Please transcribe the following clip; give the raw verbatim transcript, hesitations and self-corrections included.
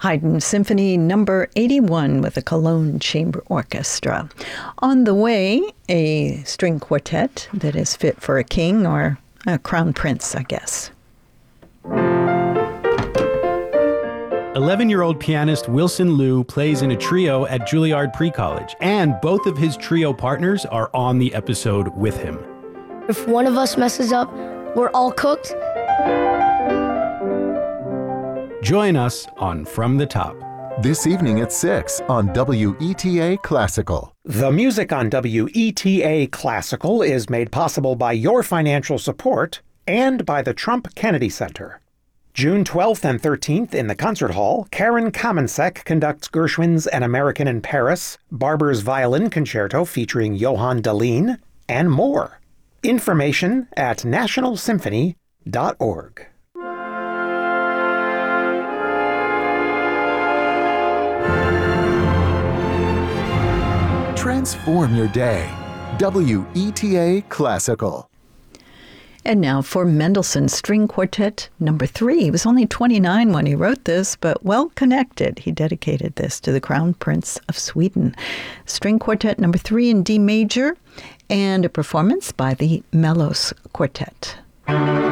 Haydn Symphony number eighty-one with the Cologne Chamber Orchestra. On the way, a string quartet that is fit for a king or a crown prince, I guess. eleven-year-old pianist Wilson Liu plays in a trio at Juilliard Pre-College, and both of his trio partners are on the episode with him. If one of us messes up, we're all cooked. Join us on From the Top. This evening at six on W E T A Classical. The music on W E T A Classical is made possible by your financial support and by the Trump Kennedy Center. June twelfth and thirteenth in the Concert Hall, Karen Kamensek conducts Gershwin's An American in Paris, Barber's Violin Concerto featuring Johann Dalin, and more. Information at national symphony dot org. Transform your day. W E T A Classical. And now for Mendelssohn String Quartet number three. He was only twenty-nine when he wrote this, but well connected. He dedicated this to the Crown Prince of Sweden. String Quartet number three in D major, and a performance by the Melos Quartet.